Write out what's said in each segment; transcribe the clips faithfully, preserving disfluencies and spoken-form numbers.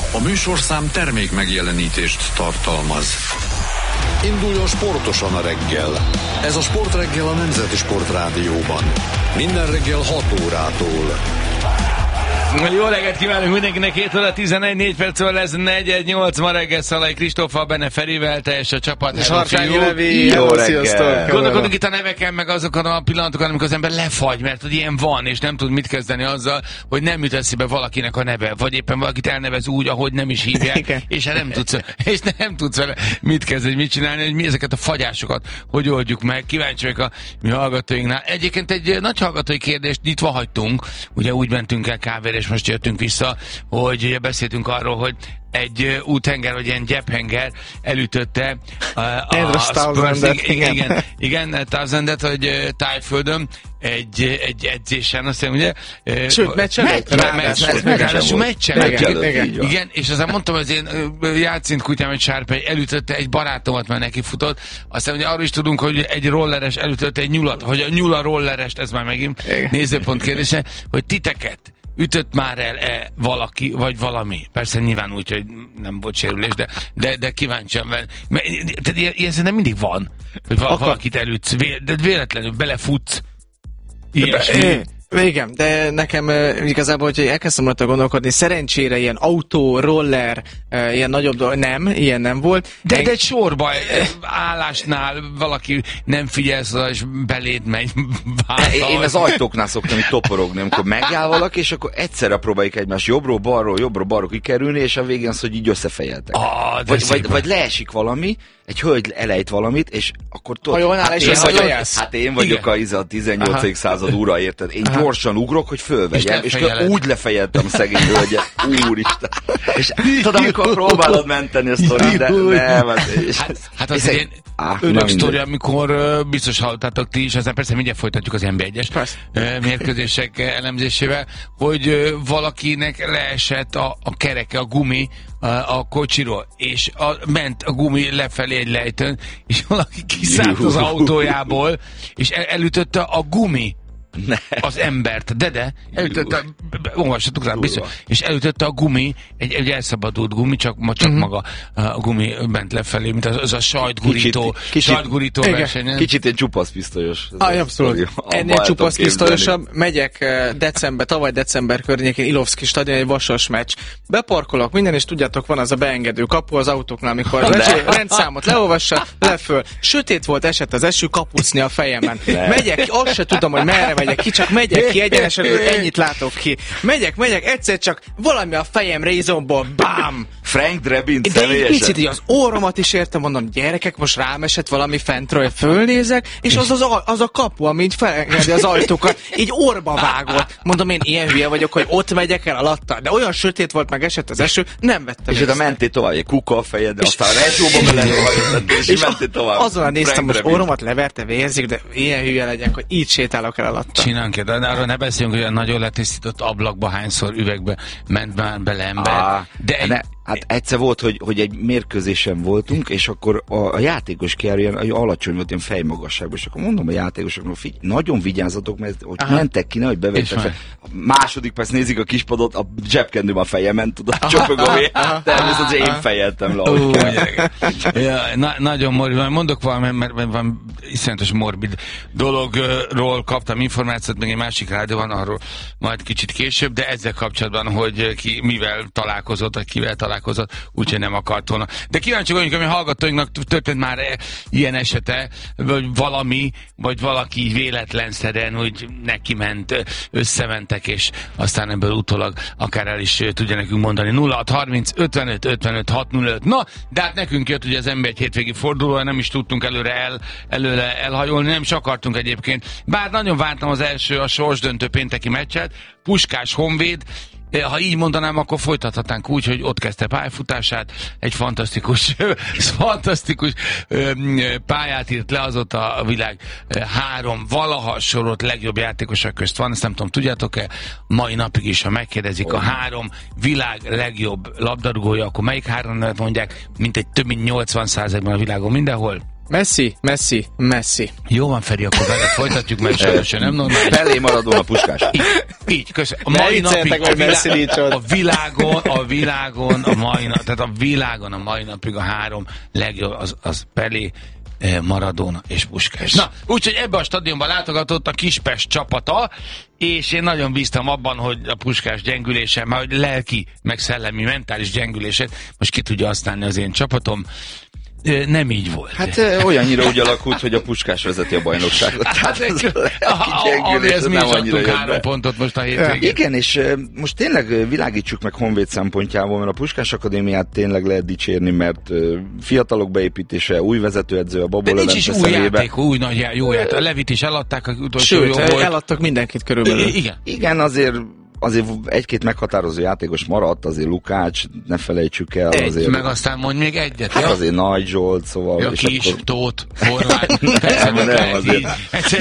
A műsorszám termék megjelenítést tartalmaz. Induljon sportosan a reggel. Ez a Sportreggel a Nemzeti Sportrádióban. Minden reggel hat órától. Jó reggelt kívánunk mindenkinek, hét óra tizenegy, négy percről lesz negyven nyolc, ma reggel Szalai Kristóffal, benne Ferivel, teljes a csapat. És Harcsányi Levi, jó reggel. Gondolkodunk itt a neveken, meg azokon a pillanatokon, amikor az ember lefagy, mert hogy ilyen van, és nem tud mit kezdeni azzal, hogy nem jut eszébe valakinek a neve, vagy éppen valakit elnevez úgy, ahogy nem is hívják, és nem tudsz, és nem tudsz vele mit kezdeni, mit csinálni, hogy mi ezeket a fagyásokat, hogy oldjuk meg. Kíváncsi vagyok a mi hallgatóinknál. Egyébként egy nagy hallgatói kérdést nyitva hagytunk, ugye úgy mentünk el kávéra, és most jöttünk vissza, hogy ugye beszéltünk arról, hogy egy úthenger, vagy ilyen gyephenger elütötte a, a, a Spurs, igen, igen, igen, Townsend-et, hogy Tájföldön egy, egy edzésen, azt hiszem, ugye? Sőt, meccs előtt. Meccs előtt. Igen, és aztán mondtam, hogy az én játszint kutyám, egy Sárpely elütötte egy barátomat, mert neki futott. Aztán ugye arról is tudunk, hogy egy rolleres elütötte egy nyulat, hogy a nyula rollerest, ez már megint nézőpont kérdése, hogy titeket ütött már el-e valaki, vagy valami? Persze nyilván úgy, hogy nem volt sérülés, de, de, de kíváncsian. Mert, tehát ilyen, ilyen szerintem mindig van, hogy val- valakit elütsz, vé- de véletlenül belefutsz. Ilyesmi. Igen, de nekem uh, igazából, hogy elkezdtem rajta gondolkodni, szerencsére ilyen autó, roller, uh, ilyen nagyobb dolog, nem, ilyen nem volt. De, Eng- de egy sorba, állásnál valaki nem figyelsz oda, és beléd megy. Én az ajtóknál szoktam itt toporogni, amikor megáll valaki, és akkor egyszerre próbáljuk egymást jobbról, balról, jobbról, balról kikerülni, és a végén az, hogy így összefejeltek. Ah, vagy, vagy, vagy leesik valami, egy hölgy elejt valamit, és akkor tudod, ha hát, én vagyok, hát én vagyok a, a tizennyolcadik század ura, érted? Én Aha. gyorsan ugrok, hogy fölvegyem, és, és úgy lefejeltem a szegény hölgyet. Úristen. És tudod, amikor próbálod menteni a sztorit, de nem. És, hát, hát az egy örök sztori, amikor uh, biztos hallottátok ti is, aztán persze mindjárt folytatjuk az en bé egyes uh, mérkőzések elemzésével, hogy uh, valakinek leesett a, a kereke, a gumi a kocsiról, és a, ment a gumi lefelé egy lejtőn, és valaki kiszállt az autójából, és el, elütötte a gumi ne. az embert. De, de, elütötte, olvassatok rá, biztos, és elütötte a gumi, egy, egy elszabadult gumi, csak, csak uh-huh. maga a gumi ment lefelé, mint az, az a sajtgurító, kicsit, sajtgurító kicsit, versenyen. Kicsit egy csupaszpisztolyos. Ah, abszolút. Ennél csupaszpisztolyosabb. Megyek december, tavaly december környékén Ilovszki stadion, egy vasas meccs. Beparkolok minden, és tudjátok, van az a beengedő kapu az autóknál, amikor lecsé, rendszámot leolvassa, leföl. Sötét volt, esett az eső, kapucni a fejemen. Megyek, azt se tudom, hogy merre megyek ki, csak megyek ki egyenesen, ennyit látok ki. Megyek, megyek, egyszer csak valami a fejemre izomból, bám! Frank Drebin de személyesen. Egy picit így az orromat is értem, mondom, gyerekek, most rám esett valami fentről, fölnézek, és az, az, a, az a kapu, ami így felengedi az ajtókat, így orba vágott. Mondom, én ilyen hülye vagyok, hogy ott megyek el alatta, de olyan sötét volt, meg esett az eső, nem vettem. És oda mentél tovább, egy kuka a fejed, de aztán a retóba belehajtott, és, és mentél tovább. Azonnal néztem, most orromat leverte, vérzik, de ilyen hülye legyek, hogy így sétálok el alatta. Csinálunk, de arról ne beszéljünk, hogy a nagyon letisztított ablakba hányszor üvegbe ment már bele ember. Ah, de egy... ne, hát egyszer volt, hogy, hogy egy mérkőzésen voltunk, és akkor a, a játékos kiáll ilyen alacsony volt, ilyen fejmagasságban, és akkor mondom a játékosoknak, figy- nagyon vigyázzatok, mert hogy Aha. mentek ki, nehogy bevettek fel. A második perc nézik a kispadot, a zsebkendőm a fejemen, tudod, csöpög a vér, természetesen én fejeltem le. Uh, ja, na, nagyon morbid, mondok valami, mert, mert van iszonyatos morbid dologról kaptam információt, meg egy másik rádióban, arról majd kicsit később, de ezzel kapcsolatban, hogy ki mivel találkozott, vagy kivel találkozott, úgyhogy nem akart volna. De kíváncsi vagyunk, hogy a hallgatóinknak történt már ilyen esete, vagy valami, vagy valaki így véletlenszerűen, hogy neki ment, összementek, és aztán ebből utólag akár el is tudja nekünk mondani. nulla hat harminc ötvenöt ötvenöt hat nulla öt. Na, de hát nekünk jött ugye az en bé egy hétvégi fordulója, nem is tudtunk előre, el, előre elhajolni, nem is akartunk egyébként. Bár nagyon vártam az első, a sorsdöntő pénteki meccset, Puskás Honvéd. Ha így mondanám, akkor folytathatnánk úgy, hogy ott kezdte pályafutását, egy fantasztikus, fantasztikus pályát írt le, azóta a világ három valaha sorolt legjobb játékosok közt van, ezt nem tudom, tudjátok-e? Mai napig is, ha megkérdezik a három világ legjobb labdarúgója, akkor melyik három nevet mondják, mint egy több mint nyolcvan százalékban a világon mindenhol? Messi, Messi, Messi. Jó van, Feri, akkor veled folytatjuk, mert sajnos nem normális. Pelé Maradona, Puskás. Így, így köszönöm. A mai napig a, vilá- a világon, a világon, a mai nap, tehát a világon a mai napig a három legjobb, az, az Pelé, Maradona és Puskás. Na, úgyhogy ebbe a stadionban látogatott a Kispest csapata, és én nagyon bíztam abban, hogy a Puskás gyengülése, már hogy lelki, meg szellemi, mentális gyengülését most ki tudja használni az én csapatom. Nem így volt. Hát olyannyira úgy alakult, hogy a Puskás vezeti a bajnokságot. Hát ez mi is adtunk három pontot most a hétvégén. Igen, és most tényleg világítsuk meg Honvéd szempontjából, mert a Puskás Akadémiát tényleg lehet dicsérni, mert fiatalok beépítése, új vezetőedző, a Babol Levente szemébe. De nincs is új játék, új nagy jó játék. A Levit is eladták, a utolsó Sőt, jó volt. Eladtak mindenkit körülbelül. Igen. Igen, azért azért egy-két meghatározó játékos maradt, azért Lukács, ne felejtsük el. Egy, azért, meg aztán mondj még egyet. Hát ja? Azért Nagy Zsolt, szóval... Ja, Kis, akkor... Tóth, Horváth, persze, nem, nem, azért...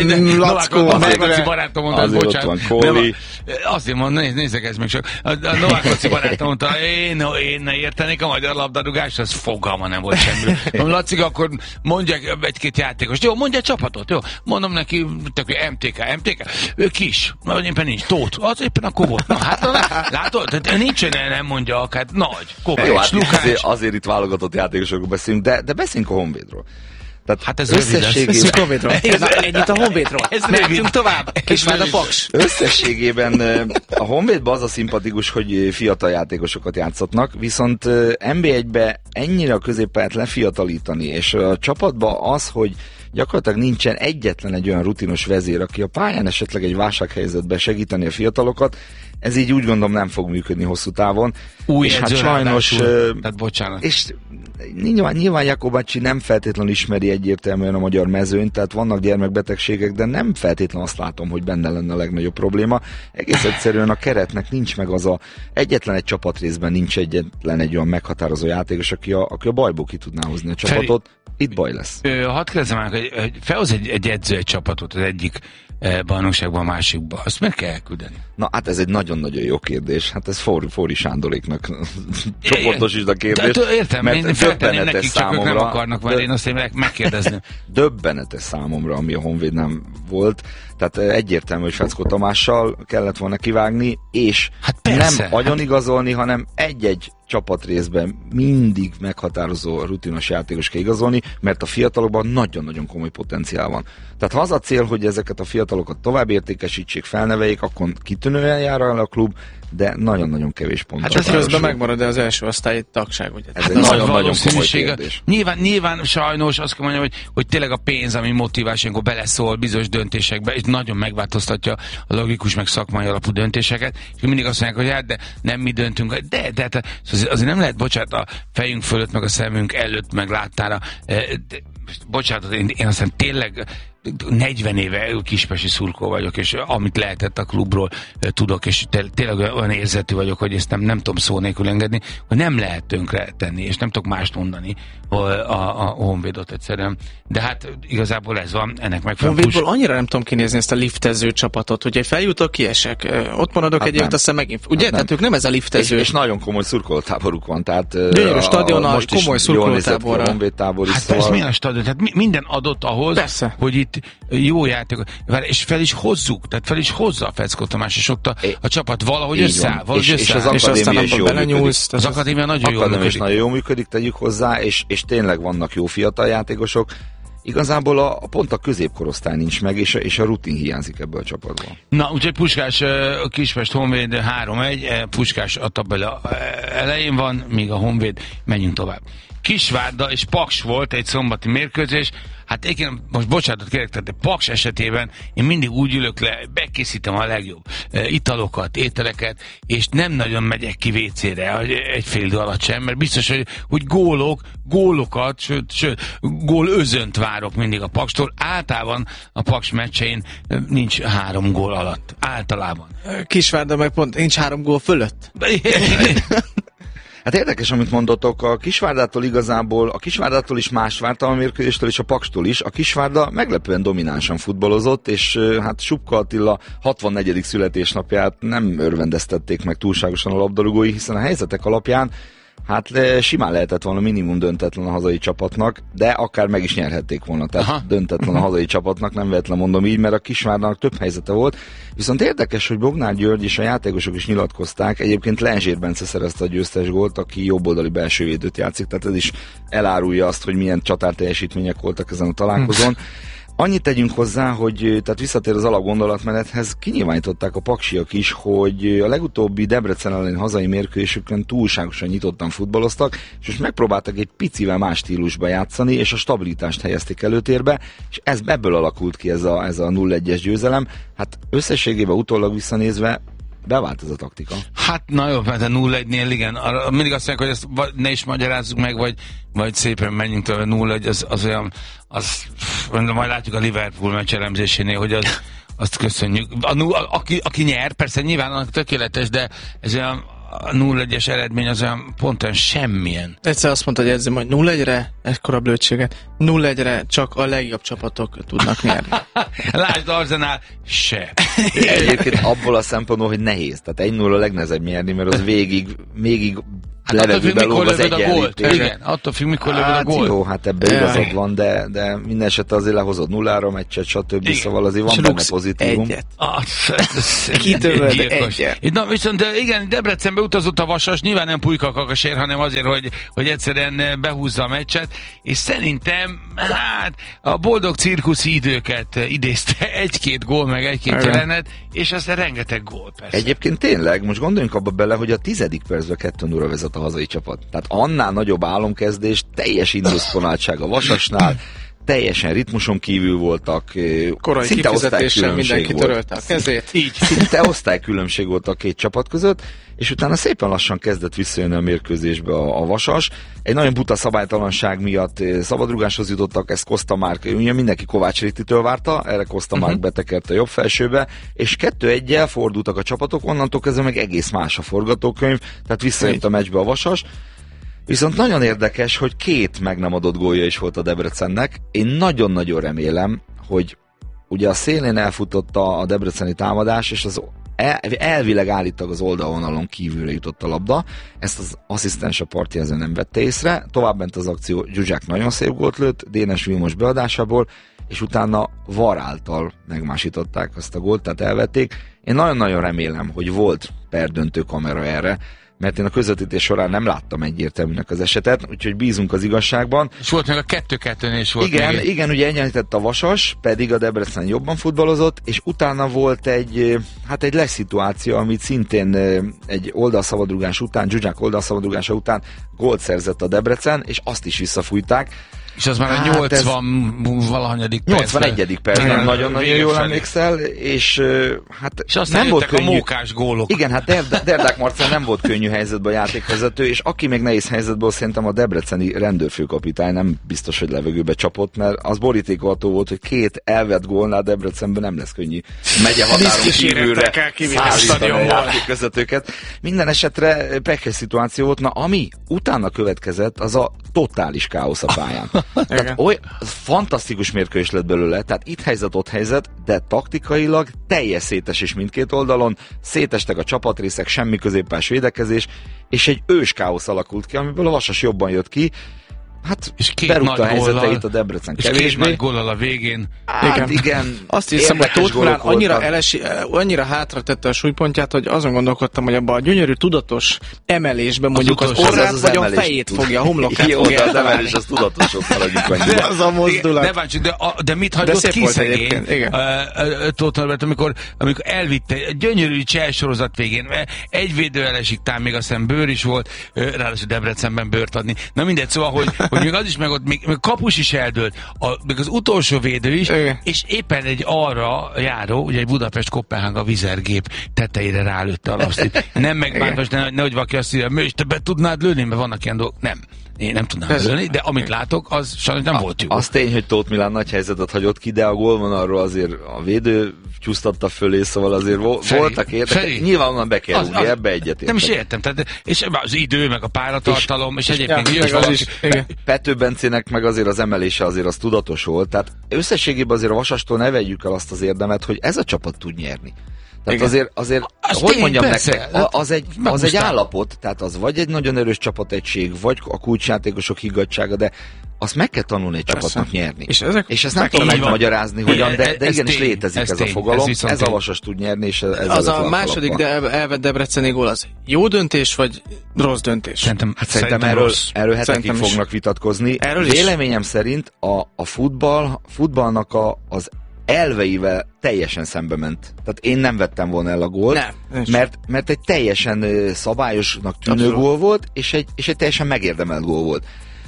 Lackó, a Novák Laci barátom mondta, azért bocsánat. Ott van Kóli. Azért mondom, nézd, nézzek ez még csak. A Novák Laci barátom mondta, én, én ne értenék a magyar labdarúgás, az fogalma nem volt semmi. Mondom, Laci, akkor mondják egy-két játékos. Jó, mondja a csapatot, jó. Mondom neki, tök, em té ká, em té ká, Kis, vagy éppen nincs, Tóth, az éppen akkor volt. Na, hát látod, tehát nincsen, nem mondja, hát nagy, Kovács, jó, hát Lukács. Azért, azért itt válogatott játékosokról beszélünk, de, de beszéljünk a Honvédról. Tehát hát ez összességében... Honvédról. Ennyit a Honvédról. Mehetünk tovább. Kisvárda Paks. Összességében a Honvédban az a szimpatikus, hogy fiatal játékosokat játszatnak, viszont en bé egybe ennyire a középpályát lefiatalítani, és a csapatban az, hogy gyakorlatilag nincsen egyetlen egy olyan rutinos vezér, aki a pályán esetleg egy válsághelyzetben segíteni a fiatalokat, ez így úgy gondolom nem fog működni hosszú távon. Új és hát sajnos... Tehát bocsánat. És nyilván, nyilván Jakobácsi nem feltétlenül ismeri egyértelműen a magyar mezőnyt, tehát vannak gyermekbetegségek, de nem feltétlenül azt látom, hogy benne lenne a legnagyobb probléma. Egész egyszerűen a keretnek nincs meg az a... Egyetlen egy csapatrészben nincs egyetlen egy olyan meghatározó játékos, aki a, aki a bajból ki tudná hozni a csapatot. Feri, itt baj lesz. Ö, hadd kérdezem meg, hogy, hogy felhoz egy, egy edző egy csapatot az egyik bajnokságban, a másikban. Azt meg kell elküldeni. Na, hát ez egy nagyon-nagyon jó kérdés. Hát ez Fóri, Fóri Sándoréknak csoportosítsd a kérdést. Értem, én feltenném nekik, csak ők nem akarnak, mert én azt én megkérdezni. Döbbenetes számomra, ami a Honvéd nem volt. Tehát egyértelmű, hogy Feckó Tamással kellett volna kivágni, és hát persze, nem agyonigazolni, hát... hanem egy-egy csapatrészben mindig meghatározó rutinos játékos kell igazolni, mert a fiatalokban nagyon-nagyon komoly potenciál van. Tehát ha az a cél, hogy ezeket a fiatalokat tovább értékesítsék, felneveljék, akkor kitűnően jár el a klub, de nagyon-nagyon kevés pont. Hát ez közben megmarad az első osztály tagság, ugye? Ez hát egy nagyon-nagyon komoly kérdés. Nyilván, nyilván sajnos azt kell mondjam, hogy, hogy tényleg a pénz, ami motiválás, amikor beleszól bizonyos döntésekbe, és nagyon megváltoztatja a logikus meg szakmai alapú döntéseket, és mindig azt mondják, hogy hát de nem mi döntünk, de, de, de azért nem lehet, bocsánat, a fejünk fölött, meg a szemünk előtt, meg láttára, de, bocsánat, én, én aztán tényleg negyven éve kispesti szurkó vagyok, és amit lehetett a klubról tudok, és tényleg olyan érzetű vagyok, hogy ezt nem, nem tudom szó nélkül engedni, hogy nem lehet tönkre tenni, és nem tudok mást mondani a, a, a Honvédot egyszerűen. De hát igazából ez van, ennek megfelelően. Honvédból annyira nem tudom kinézni ezt a liftező csapatot, hogy egy feljutok, kiesek, ott maradok hát egy évet, aztán megint. Ugye? Hát tehát ők nem ez a liftező. És, és nagyon komoly szurkolótáboruk van, tehát gyönyörű stadionnal, komoly szurkolótáborra. Hát persze, milyen a stadion? Tehát minden adott ahhoz, persze, hogy itt jó játék, és fel is hozzuk, tehát fel is hozza a Feckó Tamás, és ott a, a csapat valahogy összeáll, valahogy és, összeáll. És, és az akadémia is jól működik. Az akadémia nagyon jól működik. nagyon jól működik, tegyük hozzá, és, és tényleg vannak jó fiatal játékosok. Igazából a, a pont a középkorosztály nincs meg, és a, és a rutin hiányzik ebből a csapatból. Na, úgyhogy Puskás, Kispest Honvéd három egy, Puskás a tabella elején van, míg a Honvéd, menjünk tovább. Kisvárda és Paks volt egy szombati mérkőzés. Hát én most bocsánatot kérek, tehát Paks esetében én mindig úgy ülök le, bekészítem a legjobb e, italokat, ételeket, és nem nagyon megyek ki vécére egy fél idő alatt sem, mert biztos, hogy, hogy gólok, gólokat, sőt, sőt, gól özönt várok mindig a Pakstól. Általában a Paks meccsein nincs három gól alatt. Általában. Kisvárda meg pont nincs három gól fölött. Hát érdekes, amit mondottok, a Kisvárdától igazából, a Kisvárdától is más vártam a mérkőzéstől, és a Pakstól is. A Kisvárda meglepően dominánsan futballozott, és hát Subka Attila hatvannegyedik születésnapját nem örvendeztették meg túlságosan a labdarúgói, hiszen a helyzetek alapján Hát simán lehetett volna minimum döntetlen a hazai csapatnak, de akár meg is nyerhették volna. Tehát Aha. döntetlen a hazai csapatnak, nem véletlen mondom így, mert a Kisvárdának több helyzete volt. Viszont érdekes, hogy Bognár György és a játékosok is nyilatkozták. Egyébként Lenzsér Bence szerezte a győztes gólt, aki jobboldali belsővédőt játszik, tehát ez is elárulja azt, hogy milyen csatárteljesítmények voltak ezen a találkozón. Annyit tegyünk hozzá, hogy tehát visszatér az alapgondolatmenethez, kinyilvánították a paksiak is, hogy a legutóbbi Debrecen elleni hazai mérkőzésükön túlságosan nyitottan futballoztak, és most megpróbáltak egy picivel más stílusba játszani, és a stabilitást helyezték előtérbe, és ez, ebből alakult ki ez a, ez a nulla egyes győzelem. Hát összességében utólag visszanézve bevált ez a taktika. Hát na jó, mert a nulla egynél igen, arra, mindig azt mondják, hogy ezt ne is magyarázzuk meg, vagy, vagy szépen menjünk tőle, nulla egy, az, az olyan, az, majd látjuk a Liverpool meccs elemzésénél, hogy az, azt köszönjük. A, a, aki, aki nyer, persze nyilván annak tökéletes, de ez olyan a nulla egyes eredmény az olyan pontosan semmilyen. Egyszer azt mondta, hogy edzem, hogy nulla egyre, ekkora blödséget, nulla egyre csak a legjobb csapatok tudnak nyerni. Lásd, Arsenal se. Egyébként abból a szempontból, hogy nehéz. Tehát egy nulla a legnehezebb nyerni, mert az végig, végig hát levegőbe lóg az egyenlítés. Igen, attól függ, mikor lövöd a gólt. Jó, hát ebben igazad van, de, de minden esetre azért lehozod nullára meccset, stb. Igen. Szóval azért van benne pozitívum. Egyet. Kitövöd egyet. Na, viszont de igen, Debrecenbe utazott a Vasas, nyilván nem Pulyka Kakasér, hanem azért, hogy, hogy egyszerűen behúzza a meccset, és szerintem hát a boldog cirkuszi időket idézte egy-két gól, meg egy-két jelenet, és aztán rengeteg gól, persze. Egyébként tényleg, most gondoljunk abba bele, hogy a tizedik percben kettő nulla vezet a hazai csapat. Tehát annál nagyobb álomkezdés, teljes indusponáltság a Vasasnál, teljesen ritmuson kívül voltak. Korai kifizetéssel mindenki törölte a kezét. Így. Szinte osztálykülönbség volt a két csapat között, és utána szépen lassan kezdett visszajönni a mérkőzésbe a, a Vasas. Egy nagyon buta szabálytalanság miatt szabadrugáshoz jutottak, ezt Costa Mark, ugye mindenki Kovács Rittitől várta, erre Costa Mark uh-huh. betekert a jobb felsőbe, és kettő egyel fordultak a csapatok, onnantól kezdve meg egész más a forgatókönyv, tehát visszajött a meccsbe a Vasas. Viszont nagyon érdekes, hogy két meg nem adott gólja is volt a Debrecennek. Én nagyon-nagyon remélem, hogy ugye a szélén elfutott a debreceni támadás, és az el, elvileg állítólag az oldalvonalon kívülre jutott a labda. Ezt az asszisztens a partjelző nem vette észre. Továbbment az akció, Zsuzsák nagyon szép gólt lőtt, Dénes Vilmos beadásából, és utána VAR által megmásították azt a gólt, tehát elvették. Én nagyon-nagyon remélem, hogy volt perdöntő kamera erre, mert én a közvetítés során nem láttam egyértelműnek az esetet, úgyhogy bízunk az igazságban. És volt meg a kettő kettőnél is volt. Igen, még. igen, ugye egyenlített a Vasas, pedig a Debrecen jobban futballozott, és utána volt egy, hát egy leszituáció, amit szintén egy oldalszabadrugás után, Zsuzsák oldalszabadrugása után gólt szerzett a Debrecen, és azt is visszafújták. És az már hát a nyolcvan valahanyadik perc. nyolcvanegyedik percben nagyon-nagyon jól emlékszel, és hát és aztán nem volt könnyű. A mókás gólok. Igen, hát Der- Derdák Marcell nem volt könnyű helyzetben a játékvezető, és aki még nehéz helyzetből, szerintem a debreceni rendőrfőkapitány nem biztos, hogy levegőbe csapott, mert az borítékolható volt, hogy két elvett gólnál Debrecenben nem lesz könnyű megye határon kívülre szállítani a játékvezetőket. Minden esetre pekes szituáció volt, na ami utána következett, az a totális káosz a pályán. Tehát oly, fantasztikus mérkőzés lett belőle, tehát itt helyzet, ott helyzet, de taktikailag teljes szétesés mindkét oldalon, szétestek a csapatrészek, semmi középpás védekezés, és egy ős káosz alakult ki, amiből a Vasas jobban jött ki. Hát és két berúgta a helyzeteit a Debrecen és kevésbé. És két nagy góllal a végén. Hát igen. igen. Azt hiszem, hogy Tóth Milán annyira, elesi, annyira hátra tette a súlypontját, hogy azon gondolkodtam, hogy abban a gyönyörű tudatos emelésben mondjuk az, az orrát az vagy az a fejét fogja, a homlokát jó, fogja. Jó, de az emelés az tudatos, ott maradjuk annyira. Az a mozdulat. De, báncsi, de, a, de mit hagyott ki szegény Tóth Norbert, amikor, amikor elvitte a gyönyörű Cseh sorozat végén, egy védő elesik, tám még aztán bőr is volt, ráadásul Debrecenben bőrt adni. Na mindegy, szóval, hogy, hogy még az is meg ott, még, még kapus is eldőlt, a, még az utolsó védő is, igen. És éppen egy arra járó, ugye egy Budapest-Koppenhága vizergép tetejére rálőtte a lasztit. Nem megbántos, ne, nehogy valaki azt írja, és te be tudnád lőni, mert vannak ilyen dolgok. Nem. Én nem tudnám ez lőni, de amit látok, az sajnos nem a, volt jó. Az tény, hogy Tóth Milán nagy helyzetet hagyott ki, de a gólvonalról azért a védő csúsztatta fölé, szóval azért vo- Feri, voltak érdekek. Nyilván onnan be kell rúgni, ebbe egyet nem is értem, tehát, és az idő, meg a páratartalom, és, és egyébként ja, meg az is. Pető Bencének meg azért az emelése azért az tudatos volt, tehát összességében azért a Vasastól ne vegyük el azt az érdemet, hogy ez a csapat tud nyerni. Tehát azért, azért hogy én, mondjam persze, nektek, az egy, az egy állapot, tehát az vagy egy nagyon erős csapategység, vagy a kulcsjátékosok higgadtsága, de azt meg kell tanulni egy persze. csapatnak nyerni. És, ezek és ezt nem tudom megmagyarázni, hogyan, de, de igenis tény, létezik ez, ez tény, a fogalom. Ez, ez a Vasas tud nyerni, és ez az a második de elvett debreceni gól az jó döntés, vagy rossz döntés? Szerintem, hát szerintem, szerintem erről, erről hetekig fognak vitatkozni. Erről Véleményem szerint a, a futball, futballnak a, az elveivel teljesen szembe ment. Tehát én nem vettem volna el a gólt, nem, mert, mert egy teljesen szabályosnak tűnő Abszolút. gól volt, és egy, és egy teljesen megérdemelt gól volt.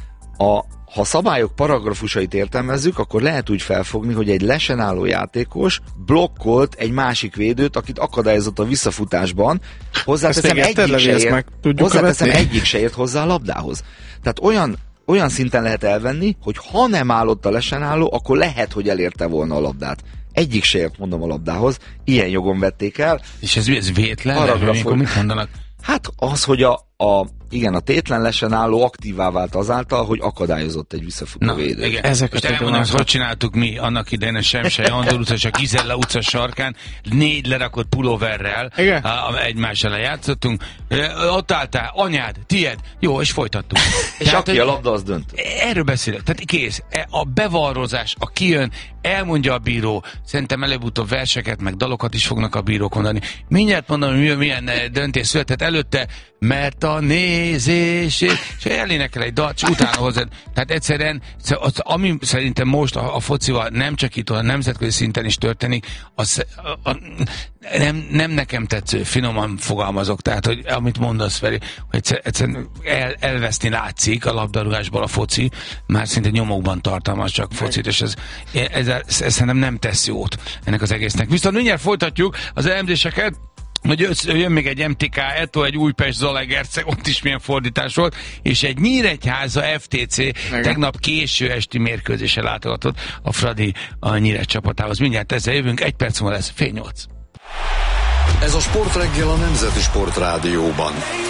A, ha szabályok paragrafusait értelmezzük, akkor lehet úgy felfogni, hogy egy lesen álló játékos blokkolt egy másik védőt, akit akadályozott a visszafutásban, hozzáteszem egyik se ért, hozzáteszem egyik se ért hozzá a labdához. Tehát olyan olyan szinten lehet elvenni, hogy ha nem állott a lesen álló, akkor lehet, hogy elérte volna a labdát. Egyik se ért, mondom, a labdához. Ilyen jogon vették el. És ez, ez vétlen? Paragrafon... Mit mondanak? Hát az, hogy a, a, igen, a tétlen lesen álló aktívá vált azáltal, hogy akadályozott egy visszafutó védőt. Ezeket elmondom, hogy csináltuk mi annak idején a Semsely Andor utca, csak Izella utca sarkán, négy lerakott pulóverrel egymással játszottunk. Ott álltál, anyád, tied, jó, és folytattuk. És tehát, aki a labda, az dönt. Erről beszélek. Tehát kész. A bevarrozás, a kijön, elmondja a bíró, szerintem előbb-utóbb verseket, meg dalokat is fognak a bírók mondani. Mindjárt mondom, hogy milyen döntés született előtte, mert a nézését, és elénekel egy dalt, és utána hozzád. Tehát egyszerűen, az, ami szerintem most a, a focival nem csak itt a nemzetközi szinten is történik, az a, a, nem, nem nekem tetsző, finoman fogalmazok, tehát, hogy amit mondasz, Feri, hogy egyszerűen el, elveszni látszik a labdarúgásból a foci, már szinte nyomokban tartalmaz csak focit, és ez, ez, ez, ez szerintem nem tesz jót ennek az egésznek. Viszont mindjárt folytatjuk az elemzéseket, hogy jön még egy em té ká Eto, egy Újpest-Zalaegerszeg, ott is milyen fordítás volt, és egy Nyíregyháza ef té cé Mega. tegnap késő esti mérkőzése látogatott a Fradi a Nyíred csapatához. Mindjárt ezzel jövünk, egy perc múlva lesz fél nyolc. Ez a Sportreggel a Nemzeti Sport Rádióban.